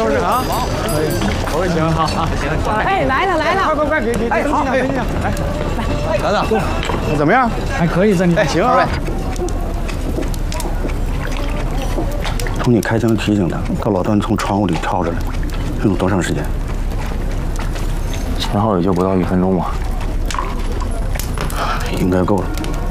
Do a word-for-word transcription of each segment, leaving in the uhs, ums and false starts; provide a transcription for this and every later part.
收拾啊！可以，我行，好啊，行。 哎，来了来了！ 快快快，给给哎，好， 哎，来，等等，怎么样？ 还可以，这里。 哎，行啊。 从你开枪提醒他，到老段从窗户里跳出来，用了多长时间？ 前后也就不到一分钟吧。 应该够了。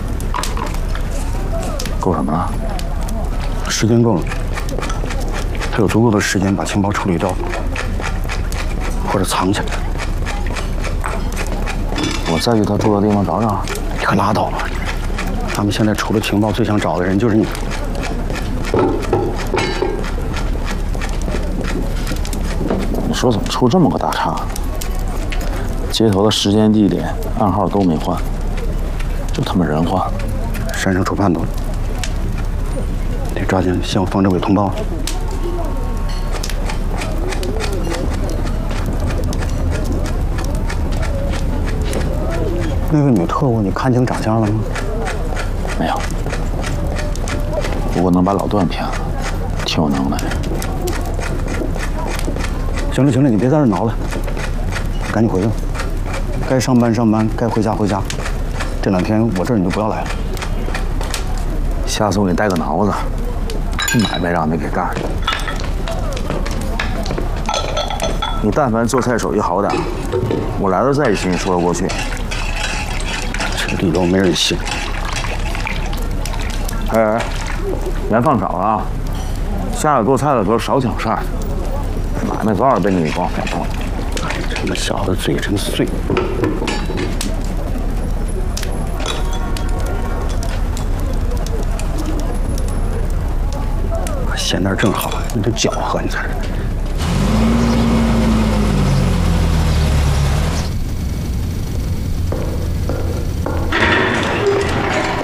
够什么了？ 时间够了。他有足够的时间把情报处理掉，或者藏起来。 我再去他住的地方找找。 你可拉倒吧！他们现在除了情报，最想找的人就是你。 你说怎么出这么个大岔？接头的时间、地点、暗号都没换，就他妈人换。 山上出叛徒了，得抓紧向方政委通报。那个女特务，你看清长相了吗？ 没有。不过能把老段骗了，挺有能耐。 行了行了，你别在这挠了，赶紧回去吧。该上班上班，该回家回家。这两天我这儿你就不要来了。 下次我给你带个挠子，买卖让你给干。你但凡做菜手艺好点，我来的再行说得过去。 这理由没人信。 哎哎，盐放少了啊！下来做菜的时候少抢事儿，买卖早晚被你给撞。 这个小子嘴真碎。现在正好，你这搅和你才是。